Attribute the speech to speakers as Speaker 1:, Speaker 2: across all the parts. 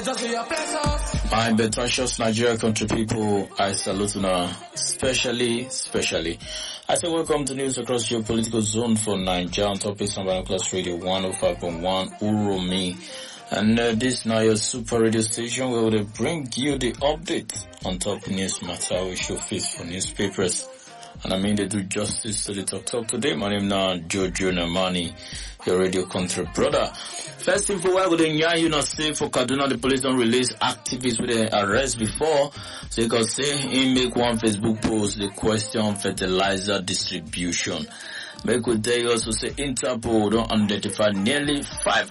Speaker 1: My betrocious Nigeria country people, I salute you now, especially. I say welcome to news across your political zone for Nigeria on Topics on Binoculars Radio 105.1 Uromi. And this now your super radio station where we bring you the update on top news matter we show face for newspapers. And I mean they do justice to the talk today. My name now Jojo Namani, your radio country brother. First info why would you not say for Kaduna the police don't release activists with the arrest before. So you can say he make one Facebook post the question fertilizer distribution. Make we tell you also say Interpol don't identify nearly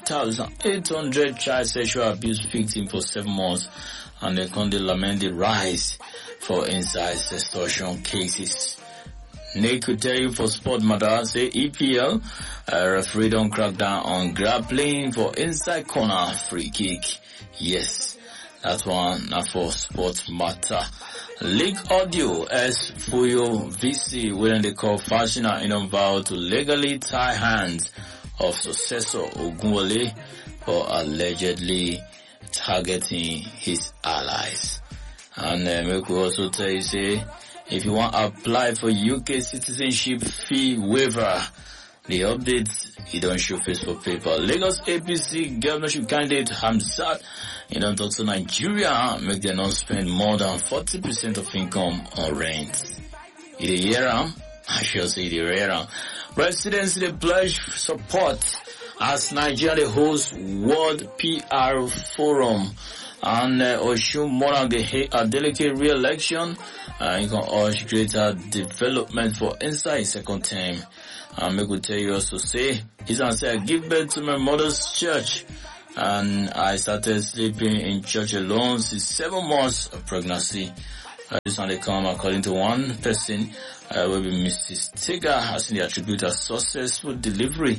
Speaker 1: 5,800 child sexual abuse victims for 7 months, and they can lament the rise for incest extortion cases. Nick could tell you for sport matter, say EPL, referee don't crack down on grappling for inside corner free kick. Yes, that one now for sport matter. League audio as Fuyo VC when they call Fashina in vow to legally tie hands of successor Ogunwole for allegedly targeting his allies. And we could also tell you say, if you want to apply for UK citizenship fee waiver, the updates, he don't show face for paper. Lagos APC governorship candidate Hamzat, he don't talk to Nigeria, make them not spend more than 40% of income on rent. In the year, I shall say the year. Residents, they pledge support as Nigeria hosts World PR Forum. And Oshun Monarch a delicate re-election. You can urge greater development for inside second term. And I could tell you also say, he's gonna say, I give birth to my mother's church. And I started sleeping in church alone since 7 months of pregnancy. This one they come according to one person, will be Mrs. Tiga has the attribute a successful delivery,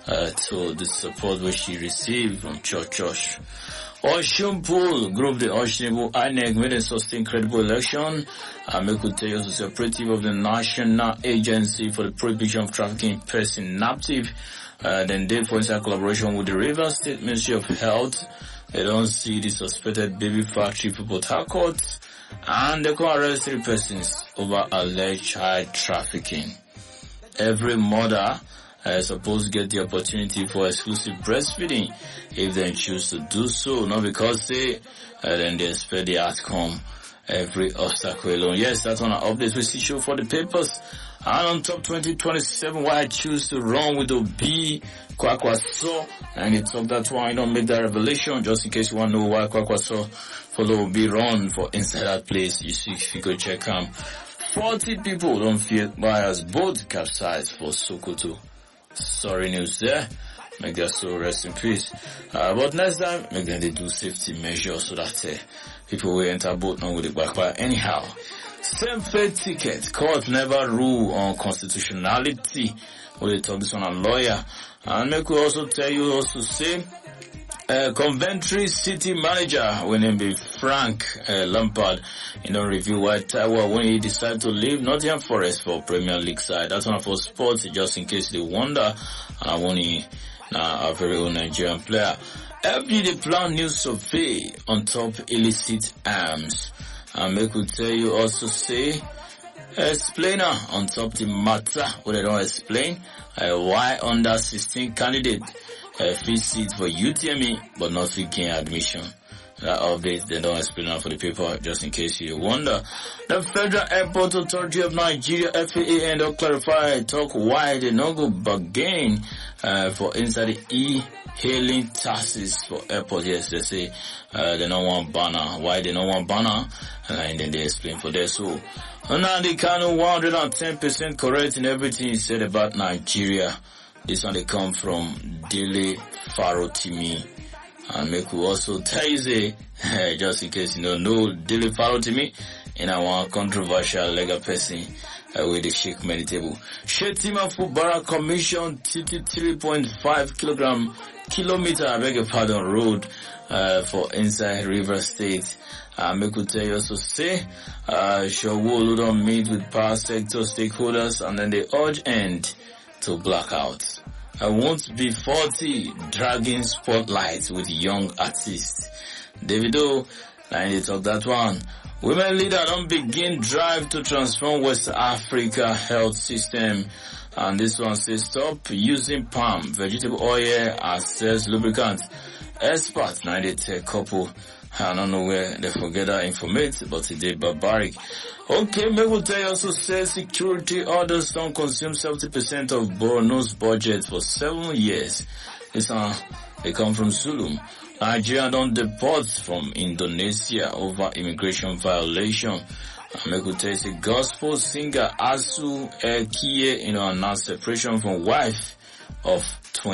Speaker 1: to the support which she received from church. Oshun Pool Group, the Oshun INEC made a sustained credible election. I could tell you as a operative of the National Agency for the Prohibition of Trafficking in Person, NAPTIP, then they for inside collaboration with the Rivers State Ministry of Health. They don't see the suspected baby factory for Port Harcourt, and they can arrest 3 persons over alleged child trafficking. Every mother supposed to get the opportunity for exclusive breastfeeding if they choose to do so, not because then they expect the outcome every obstacle alone. Yes, that's on our update we see show for the papers. And on top 2027, why I choose to run with Obi Kwakwaso, and it's up that one, I don't make that revelation, just in case you want to know why Kwakwaso follow Obi run for inside that place. You see, if you go check 40 people don't fear buyers both capsized for Sokoto. Sorry news there. Make their soul rest in peace. But next time, make them they do safety measures so that people will enter boat now with the backfire. Anyhow, same fate ticket. Court never rule on constitutionality. We talk this on a lawyer. And make we also tell you also say, Coventry City manager, when name be Frank Lampard, review why Taiwo when he decided to leave Nottingham Forest for Premier League side. That's one for sports, just in case they wonder. And when he now a very own Nigerian player. FB the plan new survey on top illicit arms. And make we tell you also say, explainer on top the matter what they don't explain why under 16 candidate free seat for UTME but not free gain admission. That update they don't explain that for the paper, just in case you wonder. The Federal Airport Authority of Nigeria FAA and don't clarify talk why they not go bargain for inside the e-hailing taxes for airport. Yes, they say they don't want banner. Why they don't want banner? And then they explain for that. So now they kind of 110% correct in everything he said about Nigeria. This one they come from Dele Farotimi. And make we also tell you just in case you don't know Dele Farotimi in our controversial legal person with the shake meditable. Shetima Fubara Commission 33.5 kilometer, I beg your pardon, road for inside River State. Make we tell you also say Shawulu don't meet with power sector stakeholders and then they urge end to blackouts. I won't be 40 dragging spotlights with young artists. Davido, I need to talk that one. Women leader don't begin drive to transform West Africa health system. And this one says stop using palm vegetable oil as lubricant. Experts, now they tell couple. I don't know where they forget that information, but it did barbaric. Okay, Megutai also says security orders don't consume 70% of Borno's budget for 7 years. This one, they come from Zulum. Nigeria don't deport from Indonesia over immigration violation. Megutai is a gospel singer Asu Ekiye, announced separation from wife of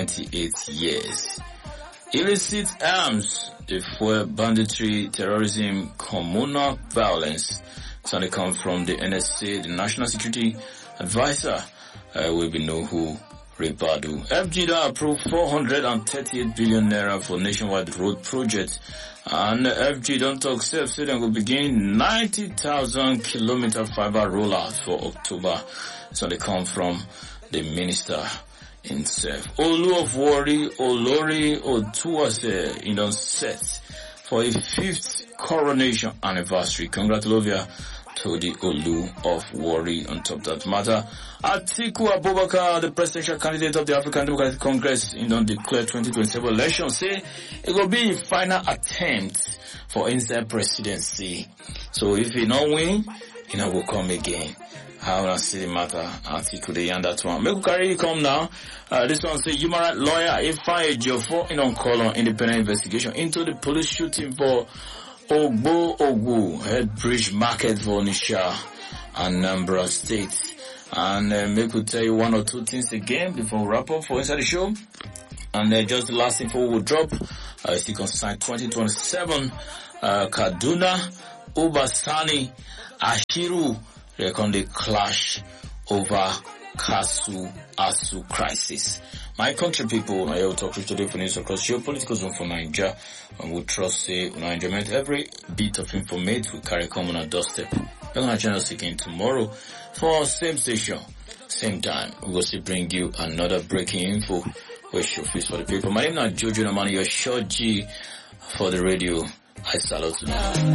Speaker 1: 28 years. Illicit arms, the fuel banditry, terrorism, communal violence. So they come from the NSA, the National Security Advisor. We will know who Ribadu. FGDA approved 438 billion naira for nationwide road project. And FG don't talk self, so they will begin 90,000 kilometer fiber rollout for October. So they come from the minister himself. Olu of Warri, Olori Otuase, set for a 5th coronation anniversary. Congratulations to the Olu of Warri on top of that matter. Atiku Abubakar, the presidential candidate of the African Democratic Congress, declared 2027 election, say it will be a final attempt for inside presidency. So if he not win, he will come again. How I see the matter, Atiku they and that one. Make carry come now. This one say human rights lawyer Ifeanyi Ejiofor on call on independent investigation into the police shooting for Ogbo Ogu Head Bridge Market for Onitsha, Anambra State. And make we tell you one or two things again before we wrap up for inside the show. And just the last info we'll drop. Still concerned 2027. Kaduna, Obasani, Ashiru, reckon they clash over Asu crisis. My country people, I will talk to you today for news across your political zone for Nigeria. And we trust say Nigeria every bit of information we carry come on our doorstep. You're gonna join us again tomorrow for same station, same time. We will still bring you another breaking info with show face for the people. My name is Jojo Namani, your short G for the radio. I salute you.